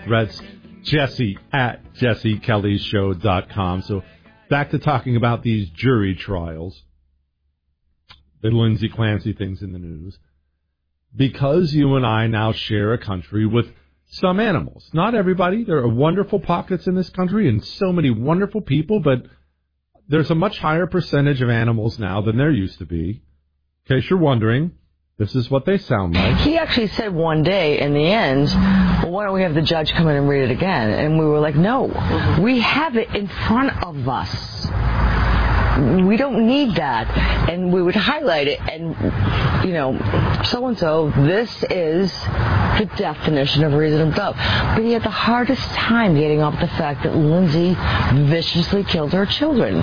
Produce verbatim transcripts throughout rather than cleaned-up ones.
threats. Jesse at jesse kelly show dot com. So back to talking about these jury trials. The Lindsay Clancy things in the news. Because you and I now share a country with some animals. Not everybody. There are wonderful pockets in this country and so many wonderful people, but there's a much higher percentage of animals now than there used to be. In case you're wondering, this is what they sound like. He actually said one day in the end, well, why don't we have the judge come in and read it again? And we were like, no, we have it in front of us. We don't need that. And we would highlight it and, you know, so-and-so, this is the definition of reasonable doubt. But he had the hardest time getting off the fact that Lindsay viciously killed her children.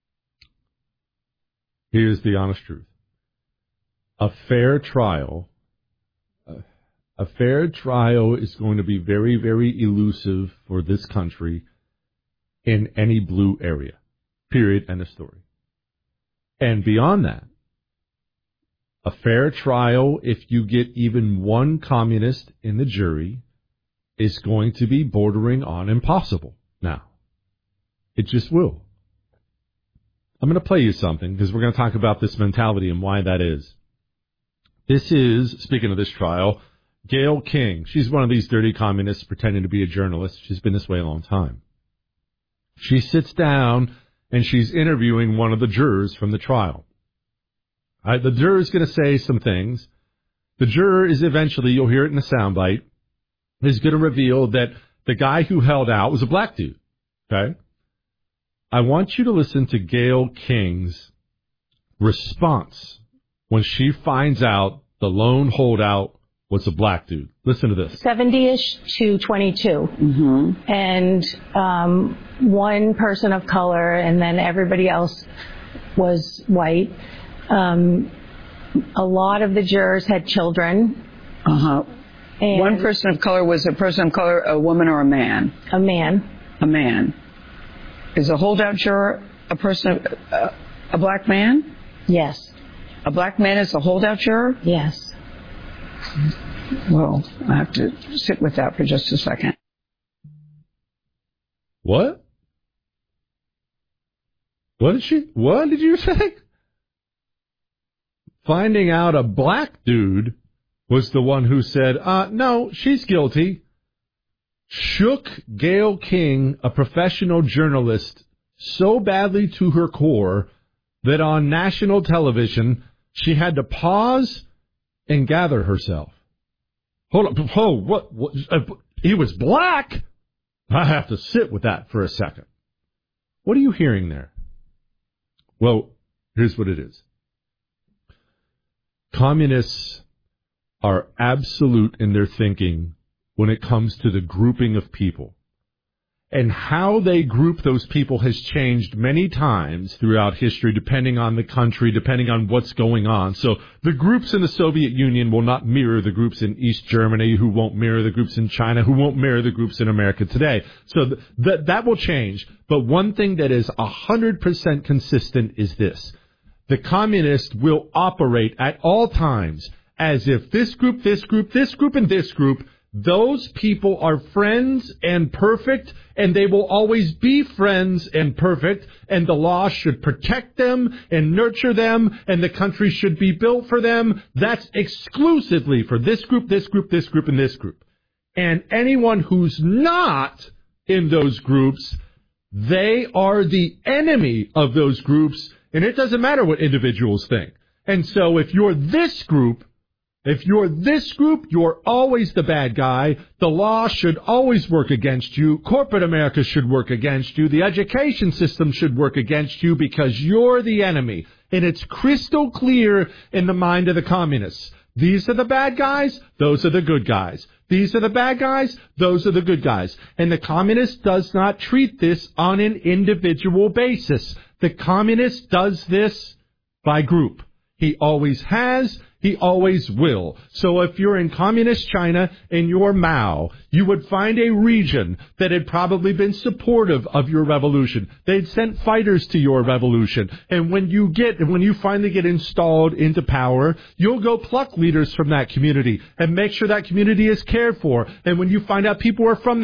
Here's the honest truth. A fair trial, a fair trial is going to be very, very elusive for this country in any blue area. Period. End of story. And beyond that, a fair trial, if you get even one communist in the jury, is going to be bordering on impossible now. It just will. I'm going to play you something because we're going to talk about this mentality and why that is. This is, speaking of this trial, Gayle King. She's one of these dirty communists pretending to be a journalist. She's been this way a long time. She sits down and she's interviewing one of the jurors from the trial. All right, the juror is going to say some things. The juror is eventually, you'll hear it in the soundbite, is going to reveal that the guy who held out was a black dude. Okay? I want you to listen to Gayle King's response when she finds out the lone holdout was a black dude. Listen to this. seventy-ish to twenty-two. Mm-hmm. And um, one person of color, and then everybody else was white. Um, a lot of the jurors had children. Uh-huh. And one person of color was a person of color, a woman or a man? A man. A man. Is a holdout juror a person, of, uh, a black man? Yes. A black man is a holdout juror? Yes. Well, I have to sit with that for just a second. What? What did she, what did you say? Finding out a black dude was the one who said, uh, no, she's guilty. Shook Gayle King, a professional journalist, so badly to her core that on national television, she had to pause and gather herself. Hold on. Oh, what? what uh, he was black? I have to sit with that for a second. What are you hearing there? Well, here's what it is. Communists are absolute in their thinking when it comes to the grouping of people. And how they group those people has changed many times throughout history, depending on the country, depending on what's going on. So the groups in the Soviet Union will not mirror the groups in East Germany, who won't mirror the groups in China, who won't mirror the groups in America today. So th- th- that will change. But one thing that is one hundred percent consistent is this. The communist will operate at all times as if this group, this group, this group, and this group, those people are friends and perfect, and they will always be friends and perfect, and the law should protect them and nurture them, and the country should be built for them. That's exclusively for this group, this group, this group, and this group. And anyone who's not in those groups, they are the enemy of those groups, and it doesn't matter what individuals think. And so if you're this group, If you're this group, you're always the bad guy. The law should always work against you. Corporate America should work against you. The education system should work against you because you're the enemy. And it's crystal clear in the mind of the communists. These are the bad guys. Those are the good guys. These are the bad guys. Those are the good guys. And the communist does not treat this on an individual basis. The communist does this by group. He always has. He always will. So if you're in communist China and you're Mao, you would find a region that had probably been supportive of your revolution. They'd sent fighters to your revolution. And when you get, when you finally get installed into power, you'll go pluck leaders from that community and make sure that community is cared for. And when you find out people are from